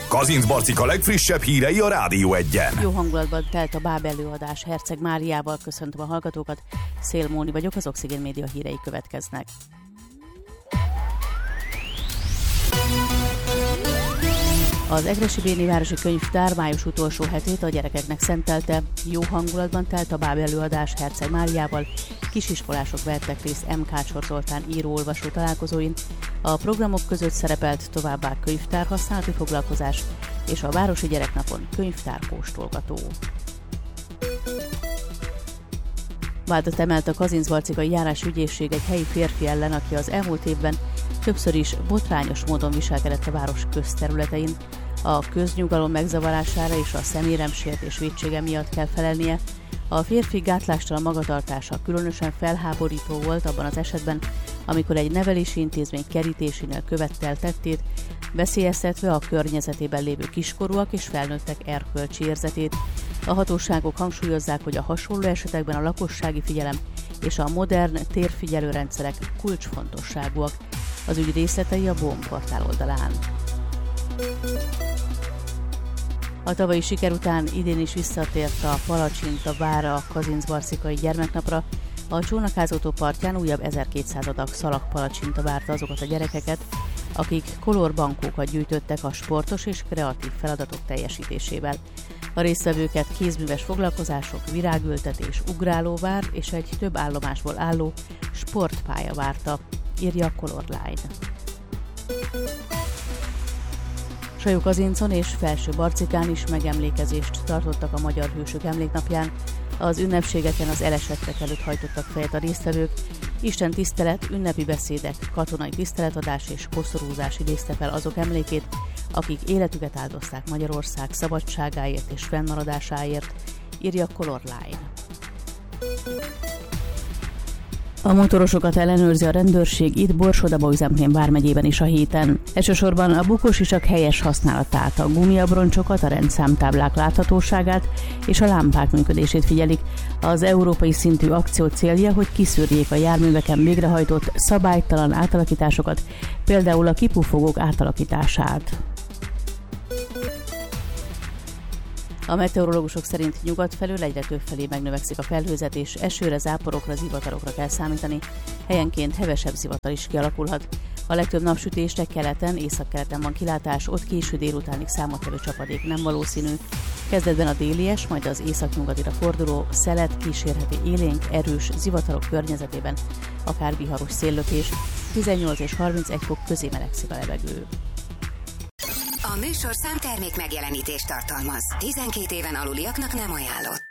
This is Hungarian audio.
Kazincbarcika legfrissebb hírei a Rádió Egyen. Jó hangulatban telt a báb előadás Herceg Máriával. Köszöntöm a hallgatókat. Szél Móni vagyok, az Oxigén Média hírei következnek. Az Egressy Béni Városi Könyvtár május utolsó hetét a gyerekeknek szentelte. Jó hangulatban telt a báb előadás Herceg Máriával. Kisiskolások vettek részt M. Kácsor Zoltán író-olvasó találkozóin. A programok között szerepelt továbbá könyvtár használati foglalkozás és a Városi Gyereknapon könyvtárkóstolgató. Vádat emelt a kazincbarcikai járásügyészség egy helyi férfi ellen, aki az elmúlt évben többször is botrányos módon viselkedett a város közterületein. A köznyugalom megzavarására és a személyeremsértés vétsége miatt kell felelnie. A férfi gátlástalan magatartása különösen felháborító volt abban az esetben, amikor egy nevelési intézmény kerítésénél követte el tettét, veszélyeztetve a környezetében lévő kiskorúak és felnőttek erkölcsi érzetét. A hatóságok hangsúlyozzák, hogy a hasonló esetekben a lakossági figyelem és a modern térfigyelő rendszerek kulcsfontosságúak. Az ügy részletei a BOM portál oldalán. A tavalyi siker után idén is visszatért a palacsinta vár a kazincbarcikai gyermeknapra. A Csónakázótó partján újabb 1200 adag szalagpalacsinta várta azokat a gyerekeket, akik kolorbankókat gyűjtöttek a sportos és kreatív feladatok teljesítésével. A résztvevőket kézműves foglalkozások, virágültetés, ugrálóvár és egy több állomásból álló sportpálya várta, írja a Color Line. Sajó-Kazincon és Felső-Barcikán is megemlékezést tartottak a Magyar Hősök Emléknapján. Az ünnepségeken az elesettek előtt hajtottak fejet a résztvevők. Isten tisztelet, ünnepi beszédek, katonai tiszteletadás és koszorúzás idézte fel azok emlékét, akik életüket áldozták Magyarország szabadságáért és fennmaradásáért, írja a Color Line. A motorosokat ellenőrzi a rendőrség itt Borsod-Abaúj-Zemplén vármegyében is a héten. Elsősorban a bukósisak helyes használatát, a gumiabroncsokat, a rendszámtáblák láthatóságát és a lámpák működését figyelik. Az európai szintű akció célja, hogy kiszűrjék a járműveken végrehajtott szabálytalan átalakításokat, például a kipufogók átalakítását. A meteorológusok szerint nyugat felől egyre több felé megnövekszik a felhőzet, és esőre, záporokra, zivatarokra kell számítani. Helyenként hevesebb zivatar is kialakulhat. A legtöbb napsütésre keleten, északkeleten van kilátás, ott késő délutánig számottevő csapadék nem valószínű. Kezdetben a délies, majd az északnyugatira forduló szelet kísérheti élénk, erős zivatarok környezetében, akár viharos széllökés. 18 és 31 fok közé melegszik a levegő. A műsorszám termék megjelenítést tartalmaz. 12 éven aluliaknak nem ajánlott.